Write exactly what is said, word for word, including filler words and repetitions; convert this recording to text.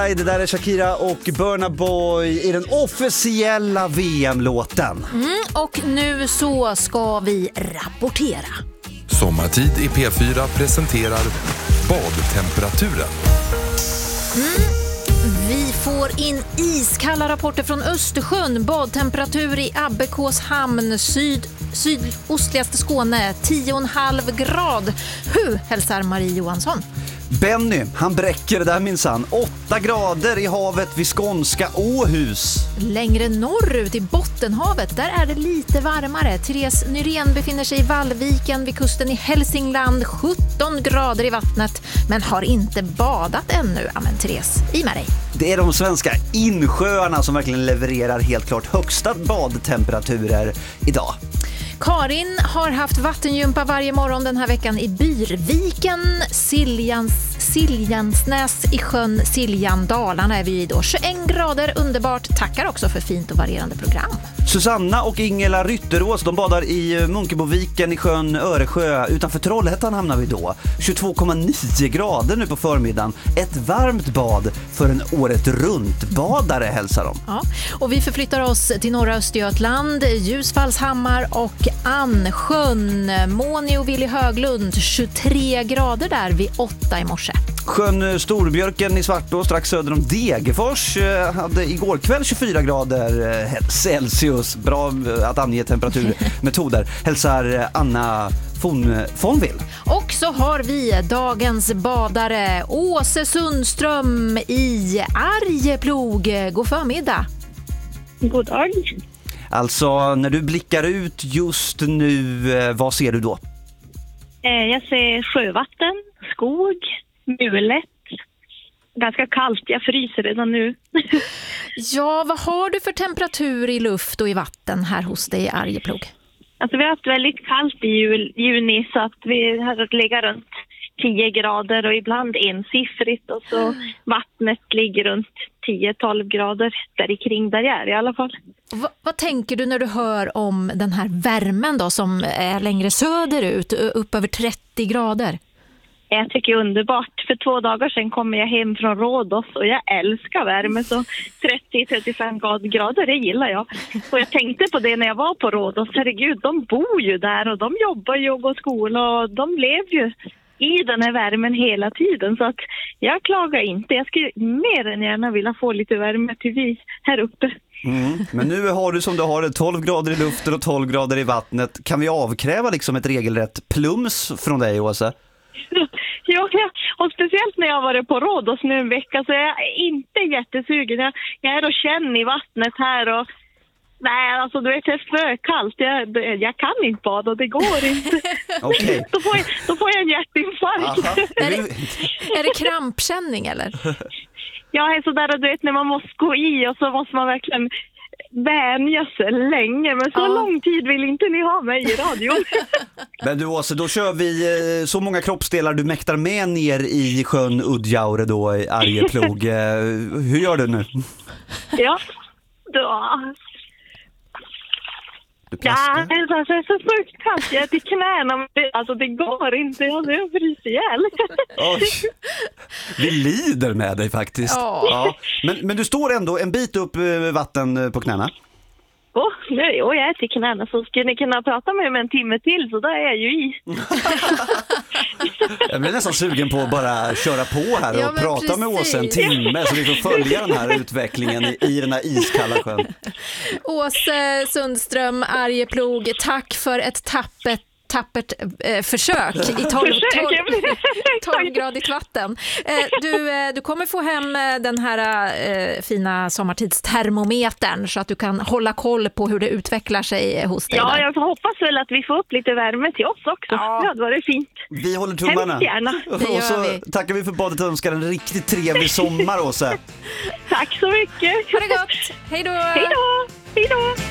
Det där är Shakira och Burna Boy i den officiella V M-låten. Mm, och nu så ska vi rapportera. Sommartid i P fyra presenterar badtemperaturen. Mm. Vi får in iskalla rapporter från Östersjön. Badtemperatur i Abbekås hamn, syd, sydostligaste Skåne, tio komma fem grad. Hur hälsar Marie Johansson? Benny, han bräcker det där minsann. åtta grader i havet vid skånska Åhus. Längre norrut i Bottenhavet, där är det lite varmare. Therese Nyrén befinner sig i Vallviken vid kusten i Hälsingland. sjutton grader i vattnet, men har inte badat ännu. Ja, men Therese, i med dig. Det är de svenska insjöarna som verkligen levererar helt klart högsta badtemperaturer idag. Karin har haft vattengympa varje morgon den här veckan i Byrviken, Siljans, Siljansnäs i sjön Siljan, Dalarna är vi i då. tjugoett grader, underbart. Tackar också för fint och varierande program. Susanna och Ingela Rytterås, de badar i Munkeboviken i sjön Öresjö. Utanför Trollhättan hamnar vi då. tjugotvå komma nio grader nu på förmiddagen. Ett varmt bad för en året runt badare, hälsar de. Ja, och vi förflyttar oss till norra Östergötland, Ljusfallshammar och Ansjön. Moni och Willy Höglund, tjugotre grader där vid åtta i morse. Sjön Storbjörken i Svartå strax söder om Degerfors hade igår kväll tjugofyra grader Celsius. Bra att ange temperaturmetoder. Hälsar Anna von, Fonvill. Och så har vi dagens badare Åse Sundström i Arjeplog. God förmiddag. God dag. Alltså, när du blickar ut just nu, vad ser du då? Jag ser sjövatten, skog, mulet. Ganska kallt, jag fryser redan nu. Ja, vad har du för temperatur i luft och i vatten här hos dig i Arjeplog? Alltså vi har haft väldigt kallt i jul, juni så att vi har legat runt tio grader och ibland ensiffrigt och så mm. vattnet ligger runt tio tolv grader där kring där jag är i alla fall. Va, vad tänker du när du hör om den här värmen då som är längre söderut, upp över trettio grader? Jag tycker det är underbart. För två dagar sedan kom jag hem från Rhodos och jag älskar värme. Så trettio till trettiofem grader, det gillar jag. Och jag tänkte på det när jag var på Rhodos. Herregud, de bor ju där och de jobbar ju och går skola och de lever ju i den här värmen hela tiden. Så att jag klagar inte. Jag skulle mer än gärna vilja få lite värme till vi här uppe. Mm. Men nu har du som du har det tolv grader i luften och tolv grader i vattnet. Kan vi avkräva liksom ett regelrätt plums från dig, Åsa? Ja, och speciellt när jag har varit på Rhodos nu en vecka så är jag inte jättesugen. Jag, jag är och känner i vattnet här och nej, alltså du vet, det är för kallt. Jag, jag kan inte bada, det går inte. Okay. Då, får jag, då får jag en hjärtinfarkt. Är det, är det krampkänning eller? Ja, är sådär du vet när man måste gå i och så måste man verkligen vänja sig länge, men så ja. lång tid vill inte ni ha mig i radio. Men du Åsa, då kör vi så många kroppsdelar du mäktar med ner i sjön Udjaure då i Arjeplog. Hur gör du nu? Ja, då... Ja, alltså, det är så sjukt kallt. Jag är till knäna. Alltså det går inte. Jag fryser ihjäl. Oj. Vi lider med dig faktiskt. Oh. Ja. Men, men du står ändå en bit upp vatten på knäna. Åh, oh, nej, oh, jag är till knäna. Så skulle ni kunna prata med mig en timme till så där är jag ju i. Jag blir nästan sugen på att bara köra på här och ja, prata precis. med oss en timme så vi får följa den här utvecklingen i, i den här iskalla sjön. Åse Sundström, Arjeplog, tack för ett tappet tappert eh, försök i tolv gradigt vatten. Eh, du, eh, du kommer få hem den här eh, fina sommartidstermometern så att du kan hålla koll på hur det utvecklar sig hos dig. Ja, där. jag hoppas väl att vi får upp lite värme till oss också. Ja, ja det var det fint. Vi håller tummarna. Hemskt gärna. Och så vi. tackar vi för badet och önskar en riktigt trevlig sommar, Åsa. Tack så mycket. Ha det gott. Hej då. Hej då. Hej då.